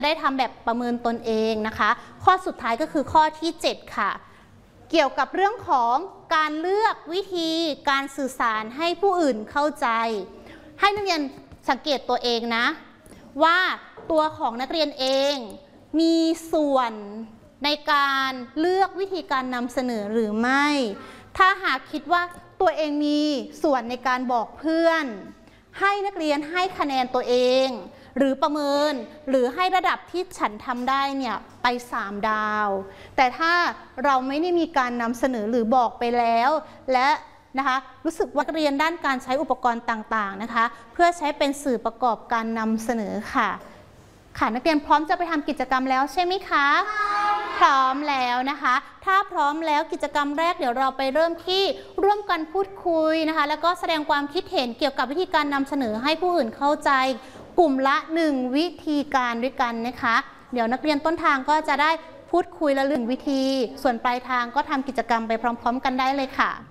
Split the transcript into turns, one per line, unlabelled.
ได้ทำแบบประเมินตนเองนะคะข้อสุดท้ายก็คือข้อที่7ค่ะเกี่ยวกับเรื่องของการเลือกวิธีการสื่อสารให้ผู้อื่นเข้าใจให้นักเรียนสังเกตตัวเองนะว่าตัวของนักเรียนเองมีส่วนในการเลือกวิธีการนำเสนอหรือไม่ถ้าหากคิดว่าตัวเองมีส่วนในการบอกเพื่อนให้นักเรียนให้คะแนนตัวเองหรือประเมินหรือให้ระดับที่ฉันทำได้เนี่ยไป3 ดาวแต่ถ้าเราไม่ได้มีการนำเสนอหรือบอกไปแล้วและนะคะรู้สึกว่าเรียนด้านการใช้อุปกรณ์ต่างๆนะคะเพื่อใช้เป็นสื่อประกอบการนำเสนอค่ะนักเรียนพร้อมจะไปทำกิจกรรมแล้วใช่ไหมคะพร้อมแล้วนะคะถ้าพร้อมแล้วกิจกรรมแรกเดี๋ยวเราไปเริ่มที่ร่วมกันพูดคุยนะคะแล้วก็แสดงความคิดเห็นเกี่ยวกับวิธีการนำเสนอให้ผู้อื่นเข้าใจกลุ่มละ1วิธีการด้วยกันนะคะเดี๋ยวนักเรียนต้นทางก็จะได้พูดคุยละ1วิธีส่วนปลายทางก็ทำกิจกรรมไปพร้อมๆกันได้เลยค่ะ